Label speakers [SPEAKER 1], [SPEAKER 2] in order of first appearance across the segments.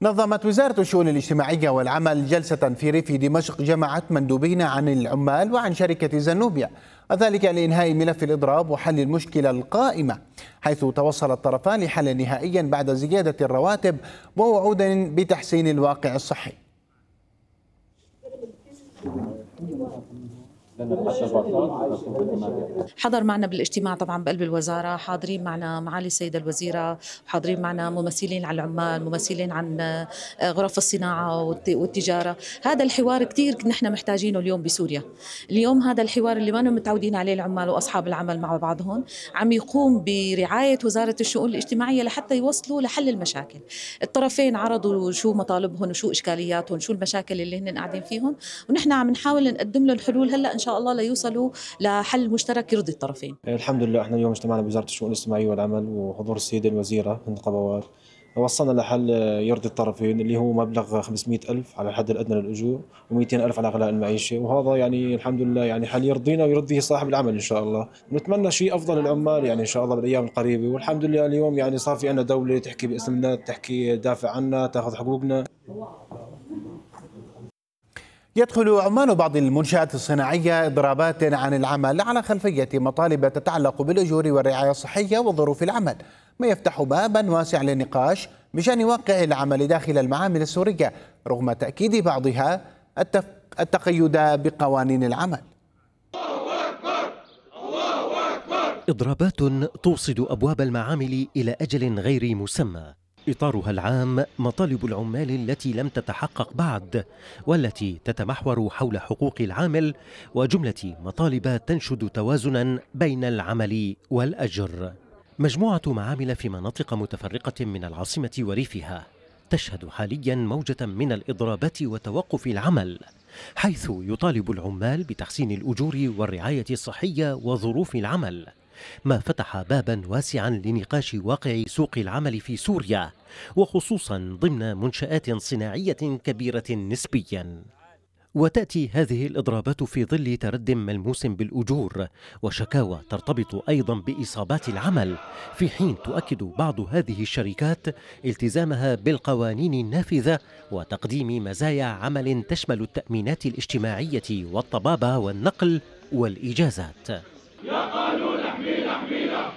[SPEAKER 1] نظمت وزارة الشؤون الاجتماعية والعمل جلسة في ريف دمشق جمعت مندوبين عن العمال وعن شركة زنوبيا، وذلك لإنهاء ملف الإضراب وحل المشكلة القائمة، حيث توصل الطرفان لحل نهائي بعد زيادة الرواتب ووعود بتحسين الواقع الصحي.
[SPEAKER 2] حضر معنا بالاجتماع طبعا بقلب الوزارة، حاضرين معنا معالي السيدة الوزيرة، حاضرين معنا ممثلين عن العمال، ممثلين عن غرف الصناعة والتجارة. هذا الحوار كتير نحن محتاجينه اليوم بسوريا. اليوم هذا الحوار اللي ما متعودين عليه العمال وأصحاب العمل مع بعضهم عم يقوم برعاية وزارة الشؤون الاجتماعية لحتى يوصلوا لحل المشاكل. الطرفين عرضوا شو مطالبهم وشو إشكالياتهم، شو المشاكل اللي هن قاعدين فيهم، ونحن عم نحاول نقدم لهم الحلول هلا إن شاء الله ليوصلوا لحل مشترك يرضي الطرفين.
[SPEAKER 3] الحمد لله احنا اليوم اجتمعنا بوزارة الشؤون الاجتماعية والعمل وحضور السيدة الوزيرة هند قبوات، وصلنا لحل يرضي الطرفين اللي هو مبلغ 500,000 على الحد الأدنى للأجور و200,000 على غلاء المعيشة، وهذا يعني الحمد لله يعني حل يرضينا ويرضي صاحب العمل إن شاء الله. ونتمنى شيء أفضل للعمال يعني إن شاء الله بالأيام القريبة، والحمد لله اليوم يعني صار في عندنا دولة تحكي باسمنا، تحكي تدافع عنا، تأخذ حقوقنا.
[SPEAKER 1] يدخل عمال بعض المنشآت الصناعية إضرابات عن العمل على خلفية مطالب تتعلق بالأجور والرعاية الصحية وظروف العمل، ما يفتح بابا واسع للنقاش بشأن واقع العمل داخل المعامل السورية، رغم تأكيد بعضها التقيد بقوانين العمل.
[SPEAKER 4] إضرابات توصد أبواب المعامل إلى أجل غير مسمى، إطارها العام مطالب العمال التي لم تتحقق بعد، والتي تتمحور حول حقوق العامل وجملة مطالب تنشد توازنا بين العمل والأجر. مجموعة معامل في مناطق متفرقة من العاصمة وريفها تشهد حاليا موجة من الإضرابات وتوقف العمل، حيث يطالب العمال بتحسين الأجور والرعاية الصحية وظروف العمل، ما فتح بابا واسعا لنقاش واقع سوق العمل في سوريا، وخصوصا ضمن منشآت صناعية كبيرة نسبيا. وتأتي هذه الإضرابات في ظل ترد ملموس بالأجور وشكاوى ترتبط أيضا بإصابات العمل، في حين تؤكد بعض هذه الشركات التزامها بالقوانين النافذة وتقديم مزايا عمل تشمل التأمينات الاجتماعية والطبابة والنقل والإجازات. يا قانون احمينا احمينا.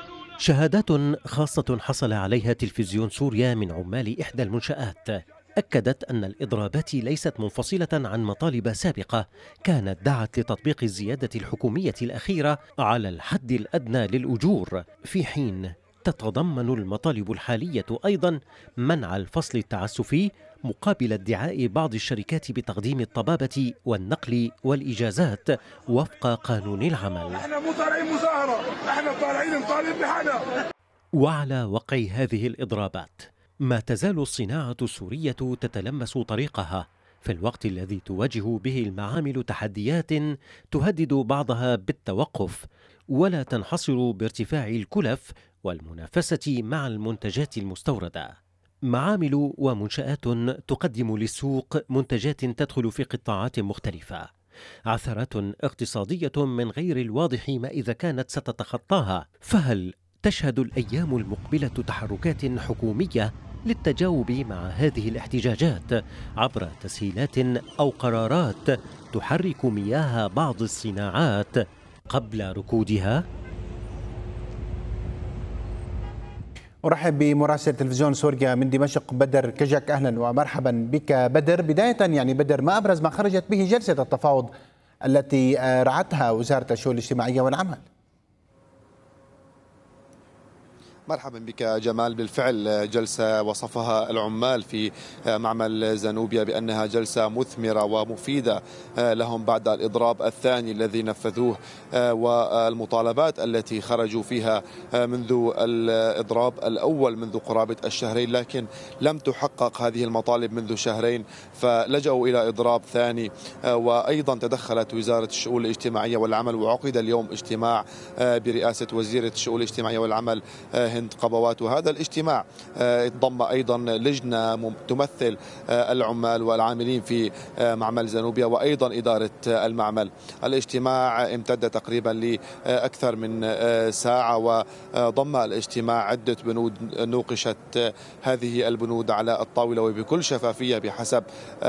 [SPEAKER 4] شهادات خاصة حصل عليها تلفزيون سوريا من عمال إحدى المنشآت أكدت أن الإضرابات ليست منفصلة عن مطالب سابقة كانت دعت لتطبيق الزيادة الحكومية الأخيرة على الحد الأدنى للأجور، في حين تتضمن المطالب الحالية أيضا منع الفصل التعسفي مقابل ادعاء بعض الشركات بتقديم الطبابة والنقل والإجازات وفق قانون العمل.
[SPEAKER 5] احنا مو طالعين مظاهرة، احنا طالعين نطالب بحالنا.
[SPEAKER 4] وعلى وقع هذه الإضرابات ما تزال الصناعة السورية تتلمس طريقها في الوقت الذي تواجه به المعامل تحديات تهدد بعضها بالتوقف، ولا تنحصر بارتفاع الكلف والمنافسة مع المنتجات المستوردة. معامل ومنشآت تقدم للسوق منتجات تدخل في قطاعات مختلفة، عثرات اقتصادية من غير الواضح ما إذا كانت ستتخطاها، فهل تشهد الأيام المقبلة تحركات حكومية للتجاوب مع هذه الاحتجاجات عبر تسهيلات أو قرارات تحرك مياه بعض الصناعات قبل ركودها؟
[SPEAKER 1] أرحب بمراسل تلفزيون سوريا من دمشق بدر كجك، أهلا ومرحبا بك بدر. بداية يعني بدر، ما أبرز ما خرجت به جلسة التفاوض التي رعتها وزارة الشؤون الاجتماعية والعمل؟
[SPEAKER 6] مرحبا بك جمال. بالفعل جلسة وصفها العمال في معمل زنوبيا بأنها جلسة مثمرة ومفيدة لهم بعد الإضراب الثاني الذي نفذوه والمطالبات التي خرجوا فيها منذ الإضراب الأول منذ قرابة الشهرين، لكن لم تحقق هذه المطالب منذ شهرين فلجأوا إلى إضراب ثاني. وأيضا تدخلت وزارة الشؤون الاجتماعية والعمل، وعقد اليوم اجتماع برئاسة وزيرة الشؤون الاجتماعية والعمل هند هند قبوات. وهذا الاجتماع ضم أيضا لجنة تمثل العمال والعاملين في معمل زانوبيا وأيضا إدارة المعمل. الاجتماع امتد تقريبا لأكثر من ساعة، وضم الاجتماع عدة بنود نوقشت هذه البنود على الطاولة وبكل شفافية بحسب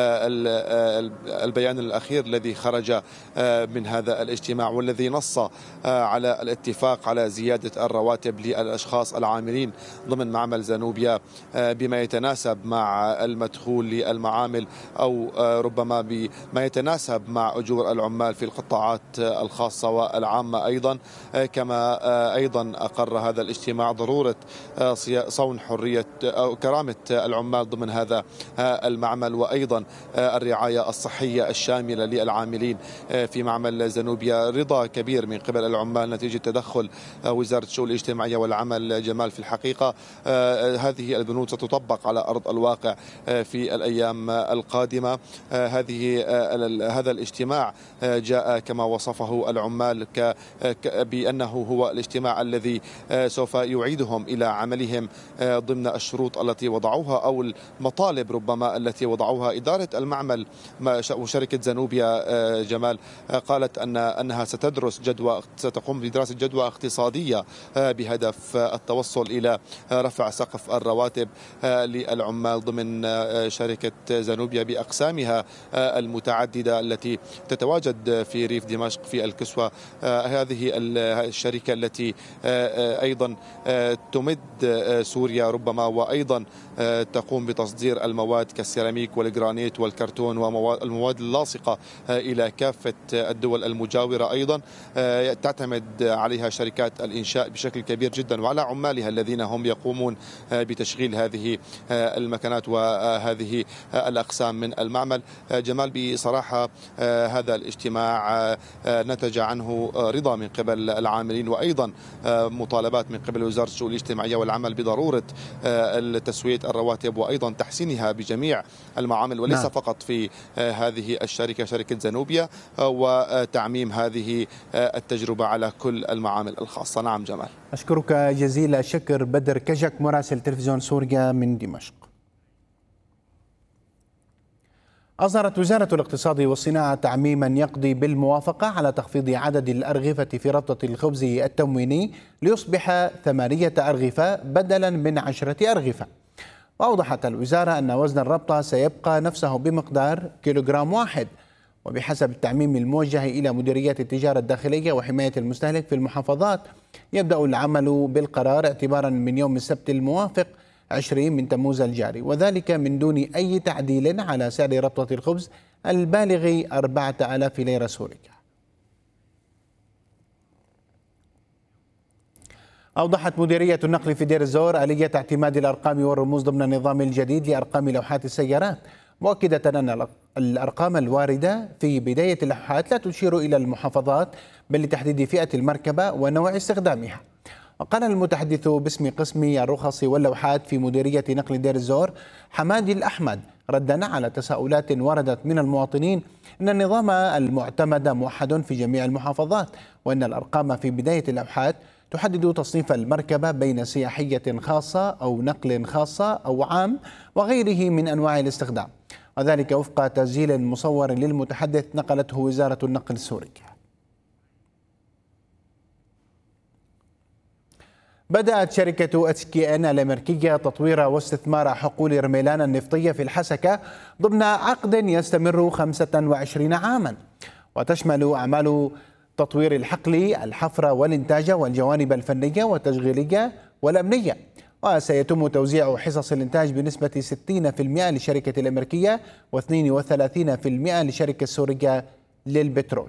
[SPEAKER 6] البيان الأخير الذي خرج من هذا الاجتماع، والذي نص على الاتفاق على زيادة الرواتب للأشخاص العاملين ضمن معمل زانوبيا بما يتناسب مع المدخول للمعامل، أو ربما بما يتناسب مع أجور العمال في القطاعات الخاصة والعامة أيضا. كما أيضا أقر هذا الاجتماع ضرورة صون حرية أو كرامة العمال ضمن هذا المعمل، وأيضا الرعاية الصحية الشاملة للعاملين في معمل زانوبيا. رضا كبير من قبل العمال نتيجة تدخل وزارة الشؤون الاجتماعية والعمل. جمال، في الحقيقة هذه البنود ستطبق على أرض الواقع في الأيام القادمة. هذا الاجتماع جاء كما وصفه العمال بأنه هو الاجتماع الذي سوف يعيدهم إلى عملهم ضمن الشروط التي وضعوها أو المطالب ربما التي وضعوها إدارة المعمل وشركة زانوبيا. جمال قالت أنها ستقوم بدراسة جدوى اقتصادية بهدف التوصل إلى رفع سقف الرواتب للعمال ضمن شركة زانوبيا بأقسامها المتعددة التي تتواجد في ريف دمشق في الكسوة. هذه الشركة التي أيضا تمد سوريا ربما، وأيضا تقوم بتصدير المواد كالسيراميك والجرانيت والكرتون والمواد اللاصقة إلى كافة الدول المجاورة. أيضا تعتمد عليها شركات الإنشاء بشكل كبير جدا وعلى عمالها الذين هم يقومون بتشغيل هذه المكانات وهذه الأقسام من المعمل. جمال، بصراحة هذا الاجتماع نتج عنه رضا من قبل العاملين، وأيضا مطالبات من قبل وزارة الشؤون الاجتماعية والعمل بضرورة تسوية الرواتب وأيضا تحسينها بجميع المعامل وليس فقط في هذه الشركة شركة زانوبيا، وتعميم هذه التجربة على كل المعامل الخاصة. نعم جمال.
[SPEAKER 1] أشكرك جزيل الشكر بدر كجك مراسل تلفزيون سوريا من دمشق. أصدرت وزارة الاقتصاد والصناعة تعميما يقضي بالموافقة على تخفيض عدد الأرغفة في ربطة الخبز التمويني ليصبح 8 أرغفة بدلا من 10 أرغفة. وأوضحت الوزارة أن وزن الربطة سيبقى نفسه بمقدار كيلوغرام واحد. وبحسب التعميم الموجه إلى مديريات التجارة الداخلية وحماية المستهلك في المحافظات، يبدأ العمل بالقرار اعتبارا من يوم السبت الموافق 20 من تموز الجاري، وذلك من دون أي تعديل على سعر ربطة الخبز البالغ 4000 ليرة سورية. أوضحت مديرية النقل في دير الزور آلية اعتماد الأرقام والرموز ضمن النظام الجديد لأرقام لوحات السيارات، مؤكدة أن الأرقام الواردة في بداية اللوحات لا تشير إلى المحافظات بل لتحديد فئة المركبة ونوع استخدامها. وقال المتحدث باسم قسم الرخص واللوحات في مديرية نقل دير الزور حمادي الأحمد ردا على تساؤلات وردت من المواطنين أن النظام المعتمد موحد في جميع المحافظات، وأن الأرقام في بداية اللوحات تحدد تصنيف المركبة بين سياحية خاصة أو نقل خاصة أو عام وغيره من أنواع الاستخدام، وذلك وفق تسجيل مصور للمتحدث نقلته وزارة النقل السورية. بدأت شركة SKN الأمريكية تطوير واستثمار حقول رميلان النفطية في الحسكة ضمن عقد يستمر 25 عاما، وتشمل أعمال تطوير الحقل، الحفر والإنتاج والجوانب الفنية والتشغيلية والأمنية. وسيتم توزيع حصص الإنتاج بنسبة 60% للشركة الأمريكية و32% للشركة السورية للبترول.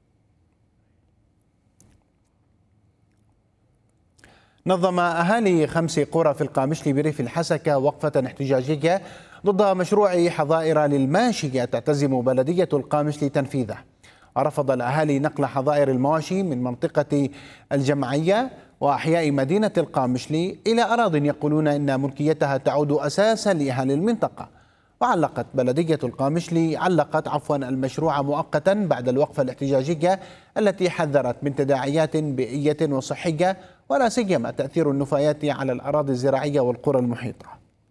[SPEAKER 1] نظم أهالي 5 قرى في القامشلي بريف الحسكة وقفة احتجاجية ضد مشروع حظائر للماشية تعتزم بلدية القامشلي تنفيذه. ورفض الأهالي نقل حظائر المواشي من منطقة الجمعية وأحياء مدينة القامشلي إلى أراضٍ يقولون إن ملكيتها تعود أساسا لأهالي المنطقة. وعلقت بلدية القامشلي المشروع مؤقتا بعد الوقفة الاحتجاجية التي حذرت من تداعيات بيئية وصحية ولا سيما تأثير النفايات على الأراضي الزراعية والقرى المحيطة.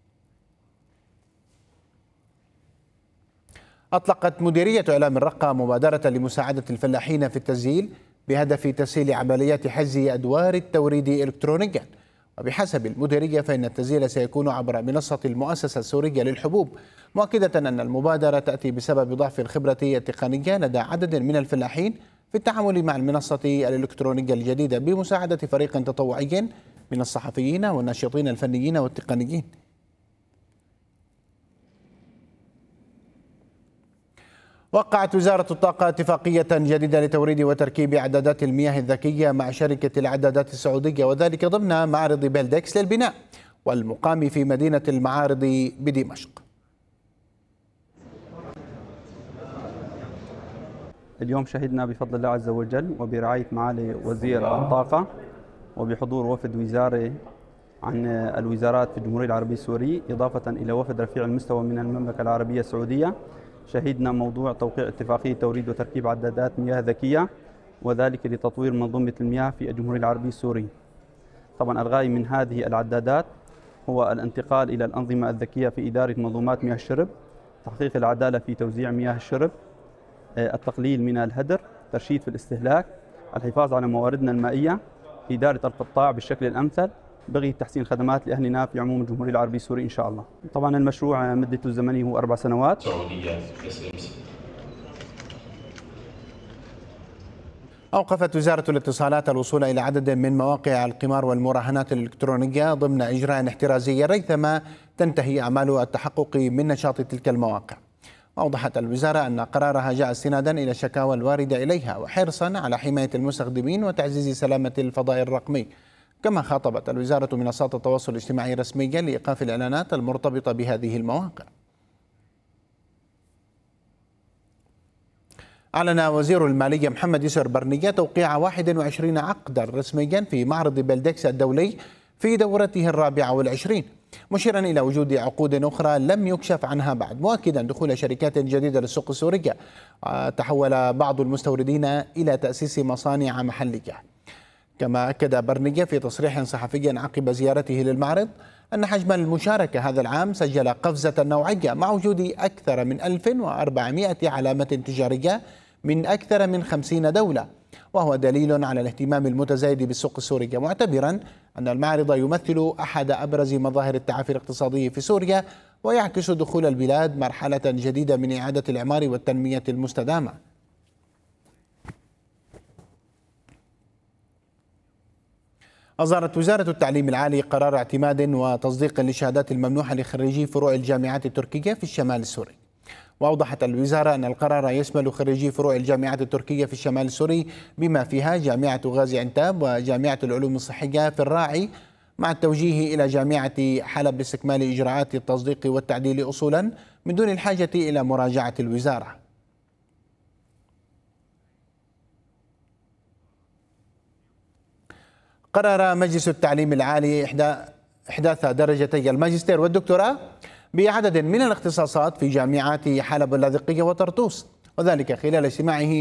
[SPEAKER 1] أطلقت مديرية إعلام الرقة مبادرة لمساعدة الفلاحين في التسجيل بهدف تسهيل عمليات حجز أدوار التوريد إلكترونيا. وبحسب المديرية فإن التسجيل سيكون عبر منصة المؤسسة السورية للحبوب، مؤكدة أن المبادرة تأتي بسبب ضعف الخبرة التقنية لدى عدد من الفلاحين في التعامل مع المنصة الإلكترونية الجديدة، بمساعدة فريق تطوعي من الصحفيين والناشطين الفنيين والتقنيين. وقعت وزارة الطاقة اتفاقية جديدة لتوريد وتركيب عدادات المياه الذكية مع شركة العدادات السعودية، وذلك ضمن معرض بلدكس للبناء والمقام في مدينة المعارض بدمشق.
[SPEAKER 7] اليوم شهدنا بفضل الله عز وجل وبرعاية معالي وزير الطاقة وبحضور وفد وزاري عن الوزارات في الجمهورية العربية السورية، إضافة إلى وفد رفيع المستوى من المملكة العربية السعودية، شهدنا موضوع توقيع اتفاقية توريد وتركيب عدادات مياه ذكية، وذلك لتطوير منظومة المياه في الجمهورية العربية السورية. طبعا الغاية من هذه العدادات هو الانتقال إلى الأنظمة الذكية في إدارة منظومات مياه الشرب، تحقيق العدالة في توزيع مياه الشرب، التقليل من الهدر، ترشيد في الاستهلاك، الحفاظ على مواردنا المائية، إدارة القطاع بالشكل الأمثل، بغي تحسين خدمات لأهلنا في عموم الجمهورية العربية السورية إن شاء الله. طبعا المشروع مدته الزمنية هو 4 سنوات.
[SPEAKER 1] أوقفت وزارة الاتصالات الوصول إلى عدد من مواقع القمار والمراهنات الإلكترونية ضمن إجراء احترازي ريثما تنتهي أعمال التحقق من نشاط تلك المواقع. أوضحت الوزارة أن قرارها جاء استنادا إلى الشكاوى الواردة إليها وحرصا على حماية المستخدمين وتعزيز سلامة الفضاء الرقمي. كما خاطبت الوزارة منصات التواصل الاجتماعي رسميا لإيقاف الإعلانات المرتبطة بهذه المواقع. أعلن وزير المالية محمد يسر برنية توقيع 21 عقدا رسميا في معرض بلدكس الدولي في دورته 24، مشيرا إلى وجود عقود أخرى لم يكشف عنها بعد، مؤكدا دخول شركات جديدة للسوق السورية. تحول بعض المستوردين إلى تأسيس مصانع محلية. كما أكد برنية في تصريح صحفي عقب زيارته للمعرض أن حجم المشاركة هذا العام سجل قفزة نوعية مع وجود أكثر من 1400 علامة تجارية من أكثر من 50 دولة، وهو دليل على الاهتمام المتزايد بالسوق السورية، معتبرا أن المعرض يمثل أحد أبرز مظاهر التعافي الاقتصادي في سوريا، ويعكس دخول البلاد مرحلة جديدة من إعادة الإعمار والتنمية المستدامة. أصدرت وزارة التعليم العالي قرار اعتماد وتصديق للشهادات الممنوحة لخريجي فروع الجامعات التركية في الشمال السوري. وأوضحت الوزارة أن القرار يشمل خريجي فروع الجامعات التركية في الشمال السوري بما فيها جامعة غازي عنتاب وجامعة العلوم الصحية في الراعي، مع التوجيه إلى جامعة حلب لاستكمال إجراءات التصديق والتعديل أصولا من دون الحاجة إلى مراجعة الوزارة. قرر مجلس التعليم العالي إحداث درجتي الماجستير والدكتوراه بعدد من الاختصاصات في جامعات حلب اللاذقية وطرطوس، وذلك خلال اجتماعه